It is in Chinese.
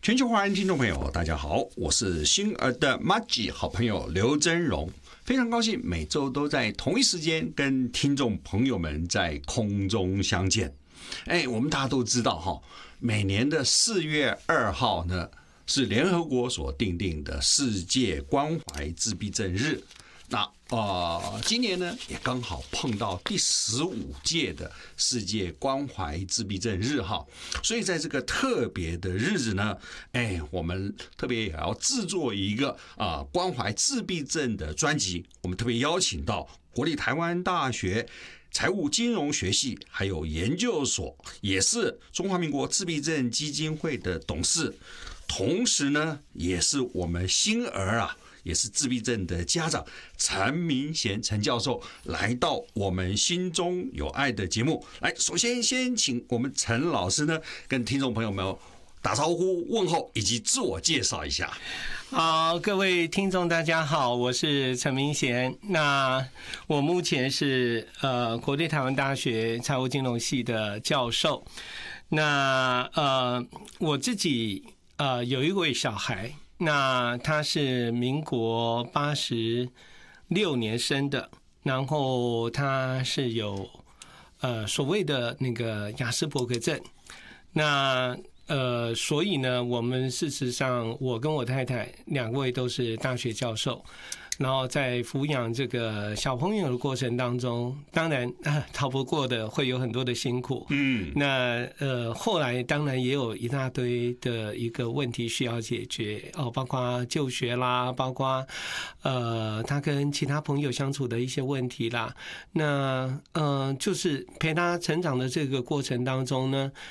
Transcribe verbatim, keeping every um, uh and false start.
全球华人听众朋友，大家好，我是星儿的麻吉好朋友刘真荣，非常高兴每周都在同一时间跟听众朋友们在空中相见。哎，我们大家都知道哈，每年的四月二号呢是联合国所订定的世界关怀自闭症日。那呃，今年呢也刚好碰到第十五届的世界关怀自闭症日哈，所以在这个特别的日子呢，哎，我们特别也要制作一个啊、呃、关怀自闭症的专辑。我们特别邀请到国立台湾大学财务金融学系还有研究所，也是中华民国自闭症基金会的董事，同时呢也是我们星儿啊。也是自闭症的家长陈明贤陈教授来到我们心中有爱的节目。来，首先先请我们陈老师呢跟听众朋友们打招呼问候，以及自我介绍一下。 好，各位听众大家好，我是陈明贤。那我目前是呃国立台湾大学财务金融系的教授。那呃我自己呃有一位小孩。那他是民国八十六年生的，然后他是有呃所谓的那个亚斯伯格症。那呃，所以呢，我们事实上，我跟我太太两位都是大学教授。然后在抚养这个小朋友的过程当中，当然啊逃不过的会有很多的辛苦。嗯，那呃后来当然也有一大堆的一个问题需要解决哦，包括就学啦，包括呃他跟其他朋友相处的一些问题啦。那呃就是陪他成长的这个过程当中呢，